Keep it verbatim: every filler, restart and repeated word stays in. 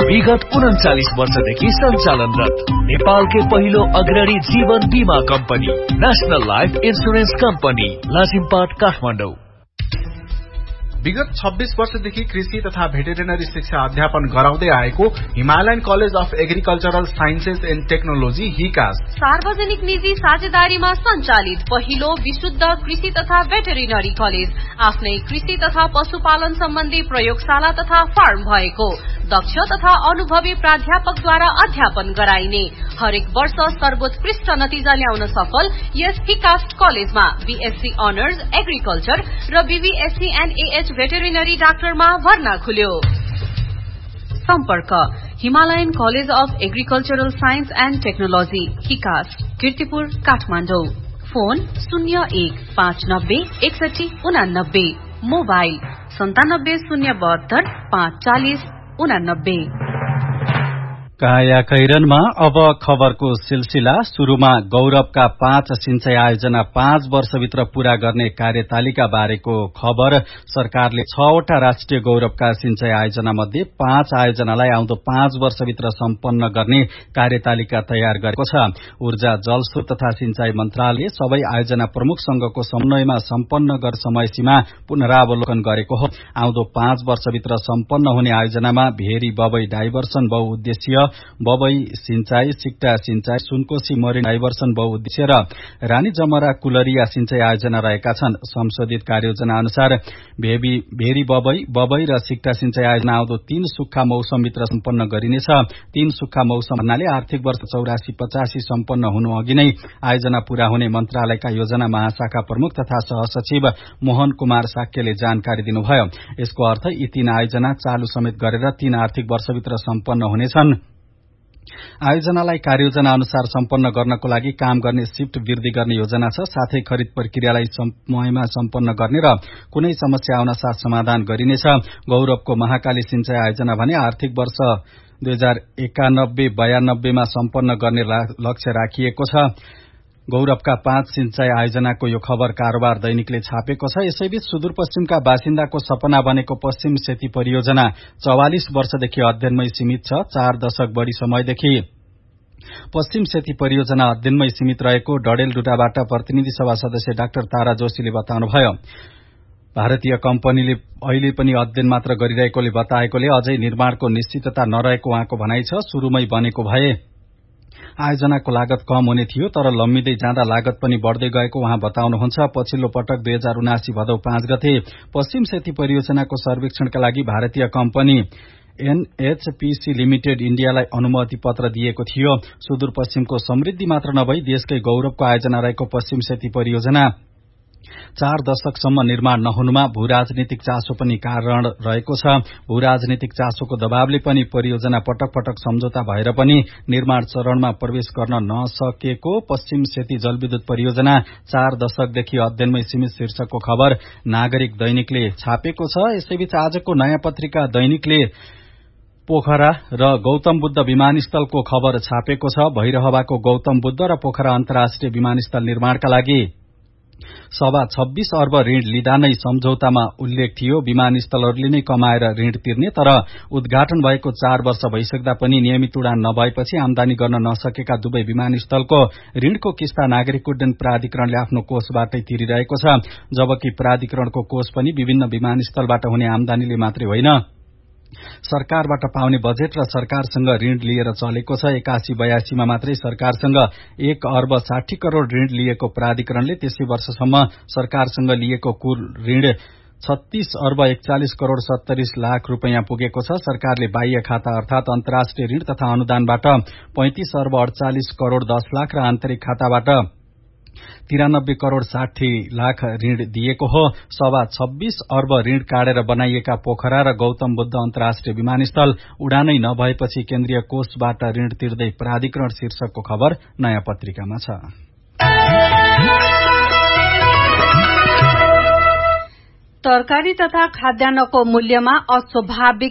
विगत उन्चालिस वर्षदेखि सञ्चालनरत नेपालकै पहिलो अग्रणी जीवन बीमा company national life insurance company Lazimpat Kathmandu. विगत छब्बीस वर्षदेखि कृषि तथा भेटेरिनरी शिक्षा अध्यापन गराउँदै आएको Himalayan college of agricultural sciences and technology हिकास सार्वजनिक निजी साझेदारीमा सञ्चालित पहिलो विशुद्ध कृषि तथा भेटेरिनरी कलेज, आफ्नै कृषि तथा पशुपालन सम्बन्धी प्रयोगशाला तथा फार्म भएको, दक्ष तथा अनुभवी प्राध्यापकद्वारा अध्यापन गराइने, हरेक वर्ष सर्वोत्कृष्ट नतिजा ल्याउन सफल यस हिकास्ट कलेजमा बीएससी अनर्स एग्रिकल्चर र बीबीएससी एन्ड एएच भेटेरिनरी डाक्टरमा भर्ना खुल्यो। सम्पर्क Himalayan college of agricultural science and technology हिकास्ट, Kirtipur, Kathmandu. Phone शून्य एक पाँच नब्बे एकसठी उनानब्बे, मोबाइल सन्तानब्बे शून्य बहत्तर पाँच चालिस उनानब्बे। काया कैरनमा अब खबरको सिलसिला। शुरूमा गौरवका पाँच सिंचाई आयोजना पाँच वर्षभित्र पूरा गर्ने कार्यतालिका बारेको खबर। सरकारले छवटा राष्ट्रिय गौरवका सिंचाई आयोजना मध्ये पाँच आयोजनालाई आउँदो पाँच वर्षभित्र सम्पन्न गर्ने कार्यतालिका तयार गरेको छ। ऊर्जा, जलस्रोत तथा सिंचाई मन्त्रालयले सबै आयोजना प्रमुखसँगको समन्वयमा सम्पन्न गर्ने समय सीमा पुनरावलोकन गरेको हो। आउँदो पाँच वर्षभित्र सम्पन्न हुने आयोजनामा भेरी बबई डाइभर्सन बहुउद्देश्य, बबई सिंचाई, सिक्टा सिंचाई, सुनकोशी मरिन डाइभर्सन बहुउद्देश्य र रानी जमरा कुलरिया सिंचाई आयोजना रहेका छन्। संशोधित कार्ययोजना अनुसार भेरी, भेरी बबई, बबई र सिक्टा सिंचाई आयोजना आउँदो तीन सुक्खा मौसमभित्र सम्पन्न गरिनेछ। तीन सुक्खा मौसम भन्नाले आर्थिक वर्ष चौरासी पचासी सम्पन्न हुनु अघि नै आयोजना पूरा हुने मन्त्रालयका योजना महाशाखा प्रमुख तथा सहसचिव मोहन कुमार साक्यले जानकारी दिनुभयो। यसको अर्थ यी तीन आयोजना चालू समेत गरेर तीन आर्थिक वर्षभित्र सम्पन्न हुनेछन्। आयोजनालाई कार्ययोजना अनुसार सम्पन्न गर्नको लागि काम गर्ने शिफ्ट वृद्धि गर्ने योजना छ। साथै खरिद प्रक्रियालाई समयमा सम्पन्न गर्ने र कुनै समस्या आउन साथ समाधान गरिनेछ। गौरवको महाकाली सिंचाई आयोजना भने आर्थिक वर्ष दुई हजार एकानब्बे बयानब्बेमा सम्पन्न गर्ने लक्ष्य राखिएको छ। गौरवका पाँच सिंचाई आयोजनाको यो खबर कारोबार दैनिकले छापेको छ। यसैबीच सुदूरपश्चिमका बासिन्दाको सपना बनेको पश्चिम सेती परियोजना चौवालिस वर्षदेखि अध्ययनमै सीमित छ। चार दशक बढ़ी समयदेखि पश्चिम सेती परियोजना अध्ययनमै सीमित रहेको डडेलधुराबाट प्रतिनिधि सभा सदस्य डाक्टर तारा जोशीले बताउनुभयो। भारतीय कम्पनीले अहिले पनि अध्ययन मात्र गरिरहेकोले बताएकोले अझै निर्माणको निश्चितता नरहेको उहाँको भनाइ छ। शुरूमै बनेको भए आयोजनाको लागत कम हुने थियो, तर लम्बिँदै जाँदा लागत पनि बढ़दै गएको उहाँ बताउनुहुन्छ। पछिल्लो पटक दुई हजार उनासी भदौ पाँच गते पश्चिम सेती परियोजनाको सर्वेक्षणका लागि भारतीय कम्पनी एनएचपीसी लिमिटेड इण्डियालाई अनुमति पत्र दिएको थियो। सुदूरपश्चिमको समृद्धि मात्र नभई देशकै गौरवको आयोजना रहेको पश्चिम सेती परियोजना चार दशकसम्म निर्माण नहुनुमा भूराजनीतिक चासो पनि कारण रहेको छ। भूराजनीतिक चासोको दबावले पनि परियोजना पटक पटक सम्झौता भएर पनि निर्माण चरणमा प्रवेश गर्न नसकेको पश्चिम सेती जलविद्युत परियोजना चार दशकदेखि अध्ययनमै सीमित शीर्षकको खबर नागरिक दैनिकले छापेको छ। यसैबीच आजको नयाँ पत्रिका दैनिकले पोखरा र गौतम बुद्ध विमानस्थलको खबर छापेको छ। भैरहवाको गौतम बुद्ध र पोखरा अन्तर्राष्ट्रिय विमानस्थल निर्माणका लागि सवा छब्बीस अर्ब ऋण लिँदा नै सम्झौतामा उल्लेख थियो। विमानस्थलहरूले नै कमाएर ऋण तिर्ने, तर उद्घाटन भएको चार वर्ष भइसक्दा पनि नियमित उडान नभएपछि आमदानी गर्न नसकेका दुवै विमानस्थलको ऋणको किस्ता नागरिक उड्डयन प्राधिकरणले आफ्नो कोषबाटै तिरिरहेको छ। जबकि प्राधिकरणको कोष पनि विभिन्न विमानस्थलबाट हुने आमदानीले मात्रै होइन, सरकारबाट पाउने बजेट र सरकारसँग ऋण लिएर चलेको छ। एकासी बयासीमा मात्रै सरकारसँग एक अर्ब साठी करोड़ ऋण लिएको प्राधिकरणले त्यसै वर्षसम्म सरकारसँग लिएको कुल ऋण छत्तीस अर्ब एकचालिस करोड़ सत्तरी लाख रूपियाँ पुगेको छ। सरकारले बाह्य खाता अर्थात अन्तर्राष्ट्रिय ऋण तथा अनुदानबाट पैंतिस अर्ब अड़चालिस करोड़ दस लाख र आन्तरिक खाताबाट तिरानब्बे करोड़ साठी लाख ऋण दिएको हो। सवा छब्बीस अर्ब ऋण काटेर बनाइएका पोखरा र गौतम बुद्ध अन्तर्राष्ट्रिय विमानस्थल उडानै नभएपछि केन्द्रीय कोषबाट ऋण तिर्दै प्राधिकरण शीर्षकको खबर नयाँ पत्रिकामा छ। तरकारी तथा खाद्यान्नको मूल्यमा अस्वाभाविक